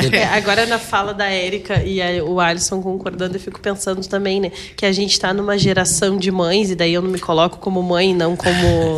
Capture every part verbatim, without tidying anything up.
É, agora na fala da Érica e a, o Alisson concordando, eu fico pensando também, né, que a gente está numa geração de mães, e daí eu não me coloco como mãe, não como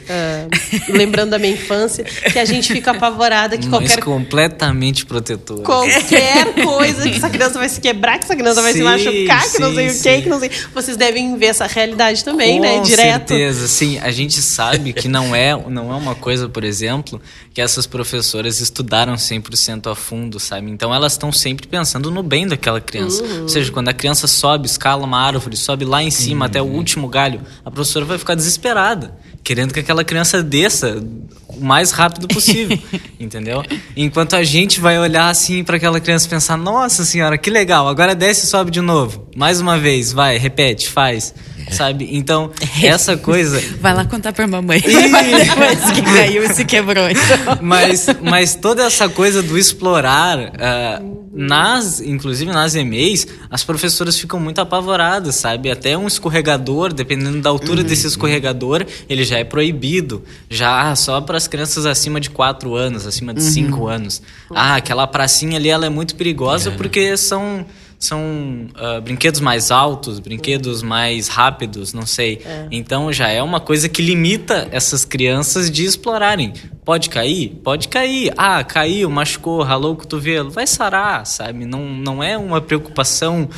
uh, lembrando da minha infância, que a gente fica apavorada que Mães qualquer completamente protetora. Qualquer coisa que essa criança vai se quebrar, que essa criança vai sim, se machucar, que sim, não sei sim. o que, que não sei. Vocês devem ver essa realidade também, com né? Direto. Com certeza, sim. A gente sabe que não é, não é uma coisa, por exemplo, que essas professoras estudaram cem por cento a fundo, sabe? Então elas estão sempre pensando no bem daquela criança. Uhum. Ou seja, quando a criança sobe, escala uma árvore, sobe lá em cima uhum. até o último galho, a professora vai ficar desesperada, querendo que aquela criança desça o mais rápido possível, entendeu? Enquanto a gente vai olhar assim para aquela criança e pensar, nossa senhora, que legal, agora desce e sobe de novo, mais uma vez, vai, repete, faz, sabe? Então, essa coisa... Vai lá contar pra mamãe. Depois que caiu e se quebrou. Então. Mas, mas toda essa coisa do explorar, uh, nas, inclusive nas E M E Is, as professoras ficam muito apavoradas, sabe? Até um escorregador, dependendo da altura uhum. desse escorregador, ele já é proibido, já só para as crianças acima de quatro anos, acima de cinco uhum. anos. Ah, aquela pracinha ali, ela é muito perigosa é. porque são... São uh, brinquedos mais altos, brinquedos mais rápidos, não sei. É. Então já é uma coisa que limita essas crianças de explorarem. Pode cair? Pode cair. Ah, caiu, machucou, ralou o cotovelo. Vai sarar, sabe? Não, não é uma preocupação...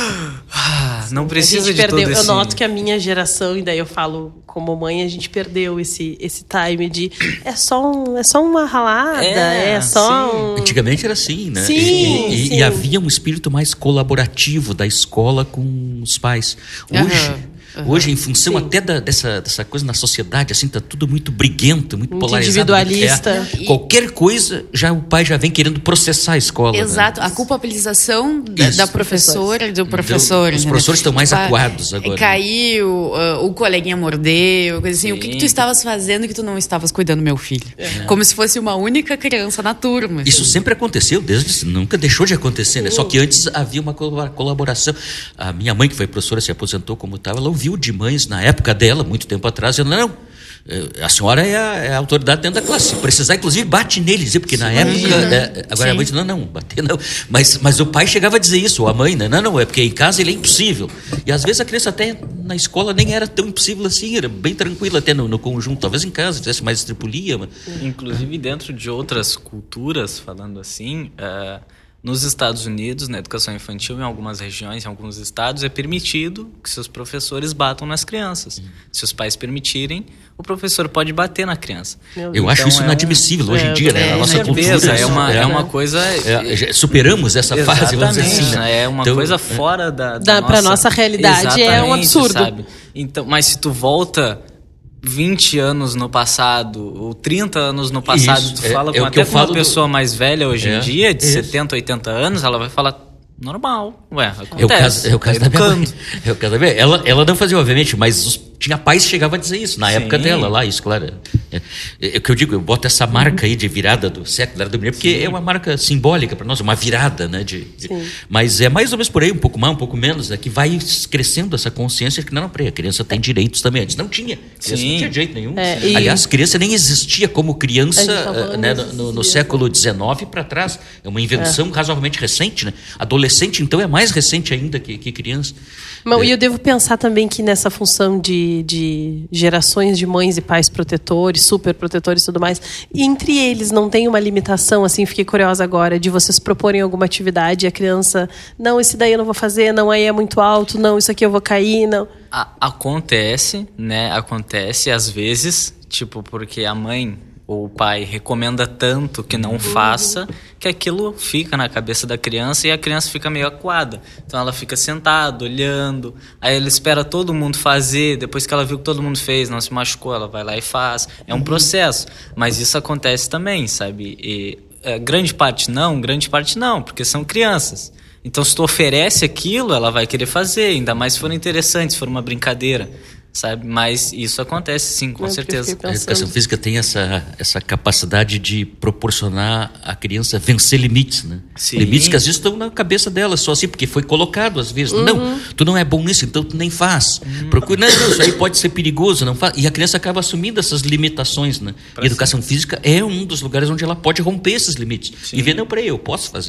Ah, não precisa de perdeu. todo esse... Eu noto que a minha geração, e daí eu falo como mãe, a gente perdeu esse, esse time de... É só, um, é só uma ralada, é, é só um... Antigamente era assim, né? Sim, e, e, sim. e havia um espírito mais colaborativo da escola com os pais. Hoje... Uhum. Uhum. Hoje, em função Sim. até da, dessa, dessa coisa na sociedade, assim, tá tudo muito briguento, muito, muito polarizado. Individualista. É, e... Qualquer coisa, já o pai já vem querendo processar a escola. Exato. Né? A culpabilização da, da professora e do professor. Então, os professores estão mais tipo, acuados agora. Caiu, uh, o coleguinha mordeu, coisa assim. Sim. O que, que tu estavas fazendo que tu não estavas cuidando do meu filho? É. Como se fosse uma única criança na turma. Isso assim. sempre aconteceu, desde nunca deixou de acontecer, né? Só que antes havia uma colaboração. A minha mãe, que foi professora, se aposentou como tal, ela ouviu de mães na época dela, muito tempo atrás, dizendo, não, a senhora é a, é a autoridade dentro da classe, se precisar, inclusive, bate neles, porque Sim. na época, é, agora Sim. a mãe diz, não, não, bater não, mas, mas o pai chegava a dizer isso, ou a mãe, né? não, não, é porque em casa ele é impossível, e às vezes a criança até na escola nem era tão impossível assim, era bem tranquila até no, no conjunto, talvez em casa tivesse mais estripulia. Mas... Inclusive dentro de outras culturas, falando assim, uh... nos Estados Unidos, na educação infantil, em algumas regiões, em alguns estados, é permitido que seus professores batam nas crianças. Uhum. Se os pais permitirem, o professor pode bater na criança. Eu então, acho isso é inadmissível um... hoje em dia, é, né? A nossa certeza, cultura é uma, é uma coisa... É, superamos essa fase, vamos dizer assim. Né? É uma então, coisa fora da, da, da nossa... Para nossa realidade Exatamente, é um absurdo. Sabe? Então, mas se tu volta... vinte anos no passado, ou trinta anos no passado, isso, tu fala é, com, é até com uma pessoa do... mais velha hoje é, em dia, de isso. setenta, oitenta anos, ela vai falar normal. Ué, acontece. É o caso, é o caso tá da minha mãe. É o caso da minha mãe. Ela, ela não fazia, obviamente, mas os, tinha pais que chegavam a dizer isso, na Sim. época dela, lá, isso, claro. É, é, é o que eu digo, eu boto essa marca aí de virada do século, do milênio, porque Sim. é uma marca simbólica para nós, uma virada, né? De, de, mas é mais ou menos por aí, um pouco mais, um pouco menos, né, que vai crescendo essa consciência que não, não, a criança tem direitos também. Antes não tinha, a criança Sim. não tinha direito nenhum. É, e... Aliás, criança nem existia como criança tá né, no, no, no século dezenove para trás. É uma invenção é. razoavelmente recente, né? Adolescente, então, é mais recente ainda que, que criança. Mas, é. E eu devo pensar também que nessa função de, de gerações de mães e pais protetores, super protetores e tudo mais, entre eles não tem uma limitação, assim, fiquei curiosa agora, de vocês proporem alguma atividade e a criança, não, esse daí eu não vou fazer, não, aí é muito alto, não, isso aqui eu vou cair, não. A, acontece, né, acontece às vezes, tipo, porque a mãe... ou o pai recomenda tanto que não faça, que aquilo fica na cabeça da criança e a criança fica meio acuada. Então ela fica sentada, olhando, aí ela espera todo mundo fazer, depois que ela viu que todo mundo fez, não se machucou, ela vai lá e faz. É um processo, mas isso acontece também, sabe? E, é, grande parte não, grande parte não, porque são crianças. Então se tu oferece aquilo, ela vai querer fazer, ainda mais se for interessante, se for uma brincadeira. Sabe? Mas isso acontece sim, com é, certeza. A educação física tem essa, essa capacidade de proporcionar à criança vencer limites, né? Sim. Limites que às vezes estão na cabeça dela, só assim, porque foi colocado às vezes. Uhum. Não, tu não é bom nisso, então tu nem faz. Uhum. Procura, não, não, isso aí pode ser perigoso, não faz. E a criança acaba assumindo essas limitações, né? E a educação física é um dos lugares onde ela pode romper esses limites. Sim. E ver, não, peraí, eu posso fazer